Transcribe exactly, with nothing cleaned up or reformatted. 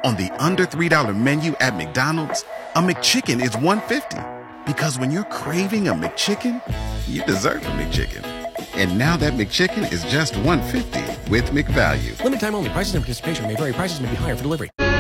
On the under three dollar menu at McDonald's, a McChicken is one dollar fifty. Because when you're craving a McChicken, you deserve a McChicken. And now that McChicken is just one dollar fifty with McValue. Limited time only. Prices and participation may vary. Prices may be higher for delivery.